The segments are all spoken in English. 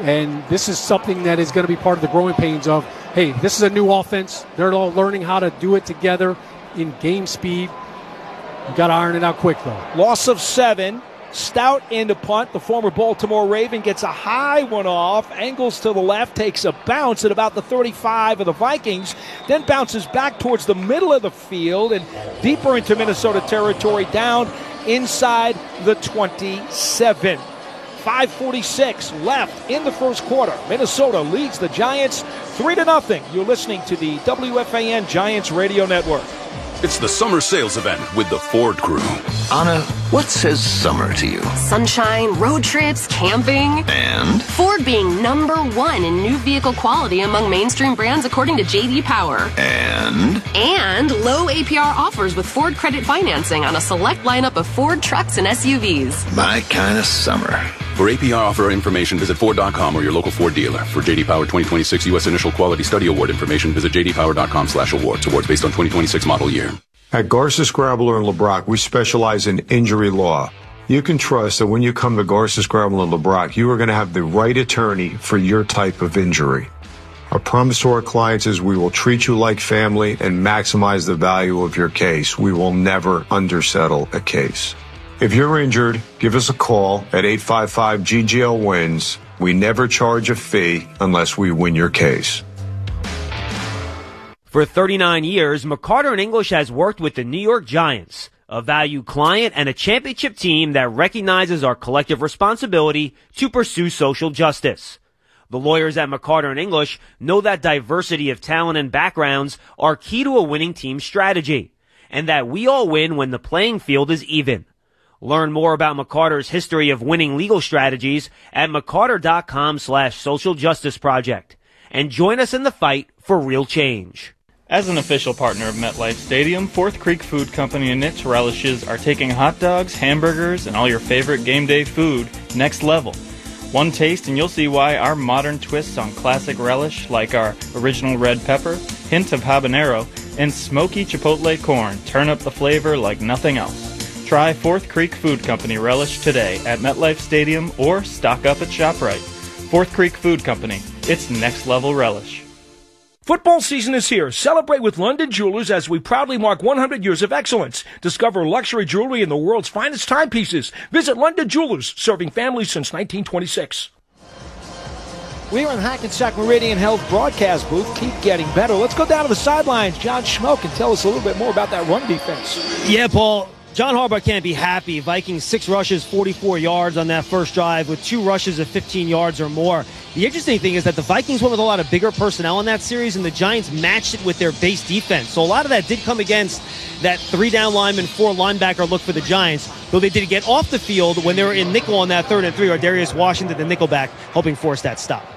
And this is something that is going to be part of the growing pains of, hey, this is a new offense. They're all learning how to do it together in game speed. You got to iron it out quick, though. Loss of 7. Stout in to punt. The former Baltimore Raven gets a high one off. Angles to the left, takes a bounce at about the 35 of the Vikings. Then bounces back towards the middle of the field and deeper into Minnesota territory, down inside the 27. 5:46 left in the first quarter. Minnesota leads the Giants 3-0. You're listening to the WFAN Giants Radio Network. It's the summer sales event with the Ford Crew. Anna, what says summer to you? Sunshine, road trips, camping. And? Ford being #1 in new vehicle quality among mainstream brands according to J.D. Power. And? And low APR offers with Ford Credit Financing on a select lineup of Ford trucks and SUVs. My kind of summer. For APR offer information, visit Ford.com or your local Ford dealer. For J.D. Power 2026 U.S. Initial Quality Study Award information, visit jdpower.com/awards. Awards based on 2026 model year. At Garces Graveler and LeBrock, we specialize in injury law. You can trust that when you come to Garces Graveler and LeBrock, you are going to have the right attorney for your type of injury. Our promise to our clients is we will treat you like family and maximize the value of your case. We will never undersettle a case. If you're injured, give us a call at 855-GGL-WINS. We never charge a fee unless we win your case. For 39 years, McCarter & English has worked with the New York Giants, a valued client and a championship team that recognizes our collective responsibility to pursue social justice. The lawyers at McCarter & English know that diversity of talent and backgrounds are key to a winning team strategy, and that we all win when the playing field is even. Learn more about McCarter's history of winning legal strategies at McCarter.com/social justice project. And join us in the fight for real change. As an official partner of MetLife Stadium, Fourth Creek Food Company and its relishes are taking hot dogs, hamburgers, and all your favorite game day food next level. One taste and you'll see why our modern twists on classic relish, like our original red pepper, hint of habanero, and smoky chipotle corn, turn up the flavor like nothing else. Try Fourth Creek Food Company relish today at MetLife Stadium or stock up at ShopRite. Fourth Creek Food Company, it's next level relish. Football season is here. Celebrate with London Jewelers as we proudly mark 100 years of excellence. Discover luxury jewelry in the world's finest timepieces. Visit London Jewelers, serving families since 1926. We're in Hackensack Meridian Health broadcast booth. Keep getting better. Let's go down to the sidelines. John Schmoke can tell us a little bit more about that run defense. Yeah, Paul. John Harbaugh can't be happy. Vikings 6 rushes, 44 yards on that first drive with 2 rushes of 15 yards or more. The interesting thing is that the Vikings went with a lot of bigger personnel in that series, and the Giants matched it with their base defense. So a lot of that did come against that 3-down lineman, 4 linebacker look for the Giants, though they did get off the field when they were in nickel on that 3rd and 3, or Darius Washington, the nickelback, helping force that stop.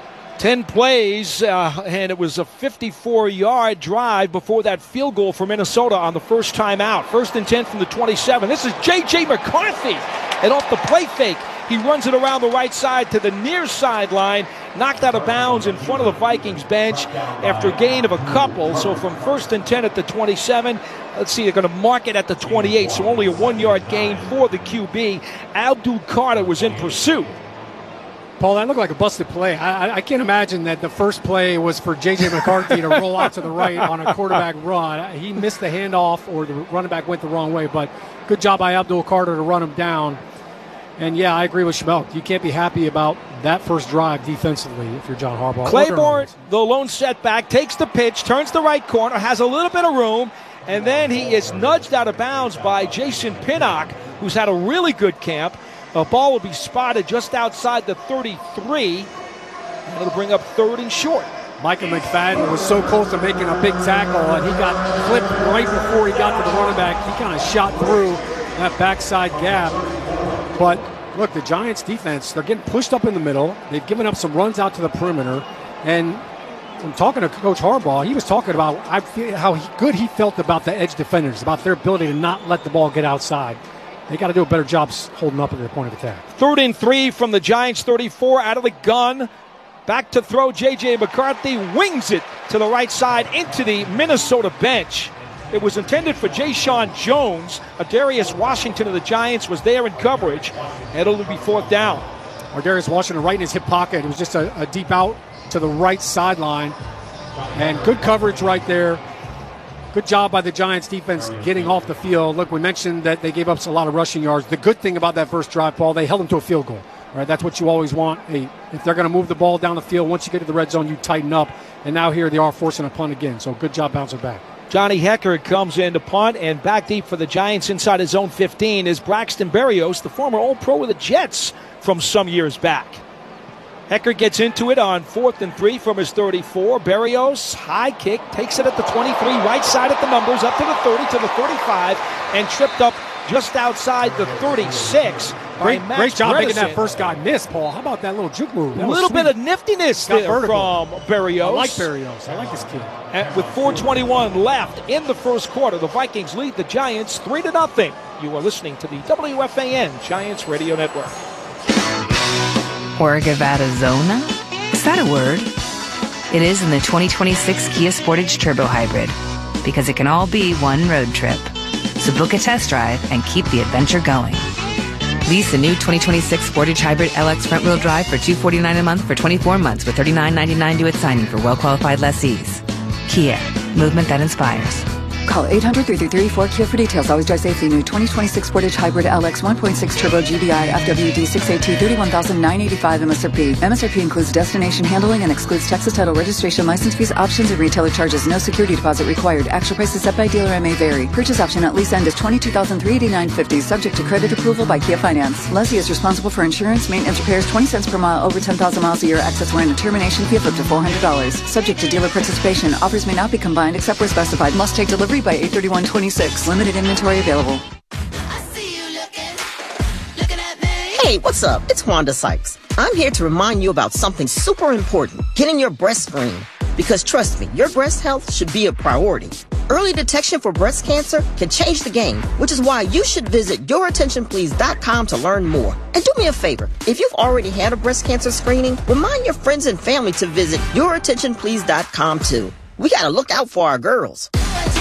10 plays, and it was a 54-yard drive before that field goal for Minnesota on the first time out. 1st and 10 from the 27. This is J.J. McCarthy. And off the play fake, he runs it around the right side to the near sideline, knocked out of bounds in front of the Vikings bench after a gain of a couple. So from 1st and 10 at the 27, let's see, they're going to mark it at the 28. So only a 1-yard gain for the QB. Abdul Carter was in pursuit. Paul, that looked like a busted play. I can't imagine that the first play was for J.J. McCarthy to roll out to the right on a quarterback run. He missed the handoff, or the running back went the wrong way, but good job by Abdul Carter to run him down. And, yeah, I agree with Schmelk. You can't be happy about that first drive defensively if you're John Harbaugh. Claiborne, the lone setback, takes the pitch, turns the right corner, has a little bit of room, and then he is nudged out of bounds by Jason Pinnock, who's had a really good camp. A ball will be spotted just outside the 33, and it'll bring up 3rd and short. Micah McFadden was so close to making a big tackle, and he got flipped right before he got to the running back. He kind of shot through that backside gap. But, look, the Giants' defense, they're getting pushed up in the middle. They've given up some runs out to the perimeter. And I'm talking to Coach Harbaugh, he was talking about how good he felt about the edge defenders, about their ability to not let the ball get outside. They got to do a better job holding up at their point of attack. 3rd and 3 from the Giants' 34, out of the gun. Back to throw, J.J. McCarthy wings it to the right side into the Minnesota bench. It was intended for Jayshon Jones. Darius Washington of the Giants was there in coverage, and it'll be 4th down. Darius Washington right in his hip pocket. It was just a deep out to the right sideline. And good coverage right there. Good job by the Giants defense getting off the field. Look, we mentioned that they gave up a lot of rushing yards. The good thing about that first drive, Paul, they held them to a field goal. Right, that's what you always want. Hey, if they're going to move the ball down the field, once you get to the red zone, you tighten up. And now here they are forcing a punt again. So good job bouncing back. Johnny Hekker comes in to punt, and back deep for the Giants inside his own 15 is Braxton Berrios, the former All-Pro with the Jets from some years back. Hekker gets into it on 4th and 3 from his 34. Berrios, high kick, takes it at the 23, right side at the numbers, up to the 30, to the 35, and tripped up just outside the 36. Great job making that first guy miss, Paul. How about that little juke move? A little bit of niftiness there from Berrios. I like Berrios. I like this kid. And with 4:21 left in the first quarter, the Vikings lead the Giants 3-0. You are listening to the WFAN Giants Radio Network. Oregovadazona? Is that a word? It is in the 2026 Kia Sportage Turbo Hybrid, because it can all be one road trip. So book a test drive and keep the adventure going. Lease the new 2026 Sportage Hybrid LX front-wheel drive for $249 a month for 24 months with $39.99 due at signing for well-qualified lessees. Kia, movement that inspires. Call 800-3334-KIA for details. Always drive safely. New 2026 Sportage Hybrid LX 1.6 Turbo GDI FWD 6AT 31,985 MSRP. MSRP includes destination handling and excludes Texas title registration, license fees, options, and retailer charges. No security deposit required. Actual prices set by dealer and may vary. Purchase option at lease end is $22,389.50. Subject to credit approval by Kia Finance. Lessee is responsible for insurance, maintenance, repairs, 20 cents per mile over 10,000 miles a year. Access warrant and termination fee of up to $400. Subject to dealer participation. Offers may not be combined except where specified. Must take delivery by 8/31/26. Limited inventory available. Hey, what's up? It's Wanda Sykes. I'm here to remind you about something super important, getting your breast screened. Because trust me, your breast health should be a priority. Early detection for breast cancer can change the game, which is why you should visit YourAttentionPlease.com to learn more. And do me a favor, if you've already had a breast cancer screening, remind your friends and family to visit YourAttentionPlease.com too. We gotta look out for our girls.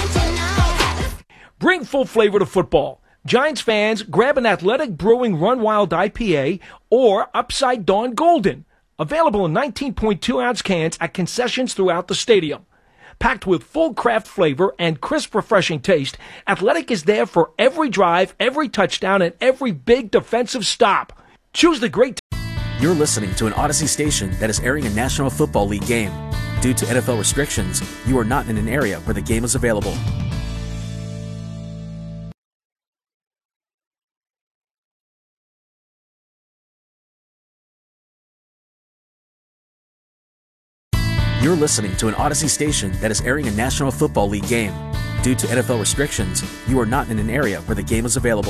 Bring full flavor to football. Giants fans, grab an Athletic Brewing Run Wild IPA or Upside Dawn Golden. Available in 19.2-ounce cans at concessions throughout the stadium. Packed with full craft flavor and crisp, refreshing taste, Athletic is there for every drive, every touchdown, and every big defensive stop. Choose the great... You're listening to an Odyssey station that is airing a National Football League game. Due to NFL restrictions, you are not in an area where the game is available. You're listening to an Odyssey station that is airing a National Football League game. Due to NFL restrictions, you are not in an area where the game is available.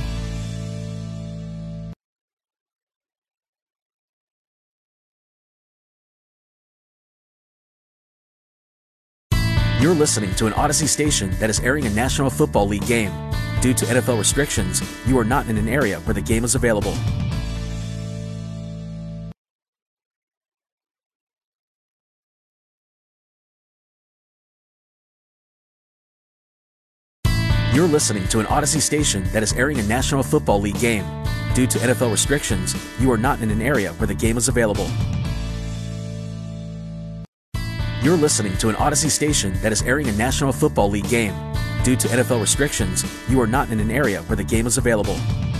You're listening to an Odyssey station that is airing a National Football League game. Due to NFL restrictions, you are not in an area where the game is available. You're listening to an Odyssey station that is airing a National Football League game. Due to NFL restrictions, you are not in an area where the game is available. You're listening to an Odyssey station that is airing a National Football League game. Due to NFL restrictions, you are not in an area where the game is available.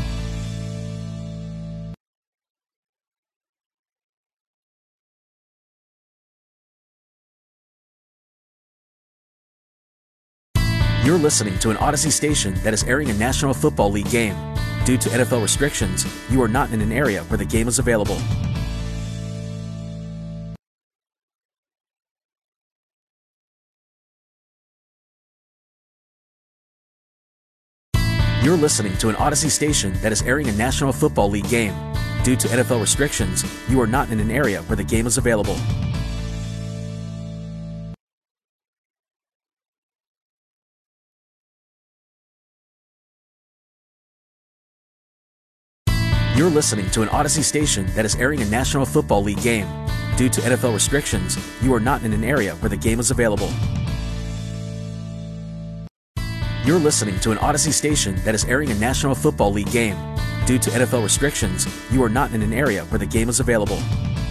You're listening to an Odyssey station that is airing a National Football League game. Due to NFL restrictions, you are not in an area where the game is available. You're listening to an Odyssey station that is airing a National Football League game. Due to NFL restrictions, you are not in an area where the game is available. You're listening to an Odyssey station that is airing a National Football League game. Due to NFL restrictions, you are not in an area where the game is available. You're listening to an Odyssey station that is airing a National Football League game. Due to NFL restrictions, you are not in an area where the game is available.